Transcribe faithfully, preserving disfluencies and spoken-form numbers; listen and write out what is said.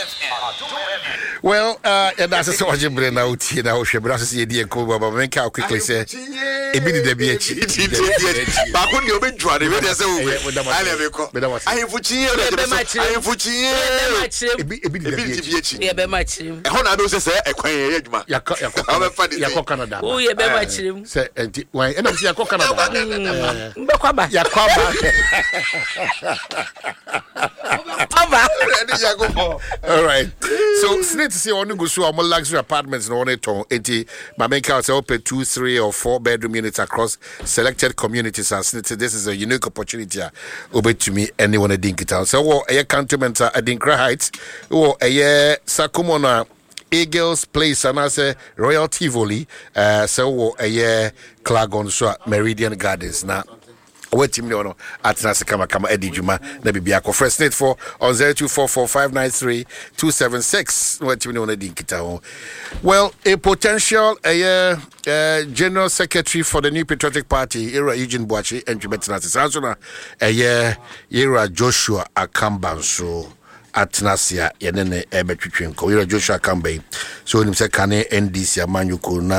Well, uh, and that's so much brain now. You know, she brings the idea. But when can quickly say, "A bit of the beach." But when you been trying, they say, "I never call." I am fuchi. I am fuchi. A bit of the beach. Yeah, be much. A hundred dollars say, "I can't hear you, man." Ya ya Canada. Oh, yeah, be much. Say, and why? And I'm saying Canada. Mbakwaba. Ya kwaba. All right. So, snake to see on the go to our luxury apartments no one ton eighty. My main house open two, three, or four bedroom units across selected communities. And this is a unique opportunity. Obey to me, anyone a dink it out. So, what a cantonment at Dinkra Heights, or a year Sakumona Eagles Place, and I say Royal Tivoli. Uh, so, a year Clagon Meridian Gardens now. What team no no at Nasikama Kama Eddie Juma na Bibiako first net for on zero two four four five nine three two seven six. What team no dinkita. Well, a potential a uh, general secretary for the New Patriotic Party, Era Eugene Boachi and Jumetina Sansona, a year Era Joshua Akambanso at Nasia Yenene Ebetwinko, Era Joshua Akambe. So him say Kane N D C Amanyuko na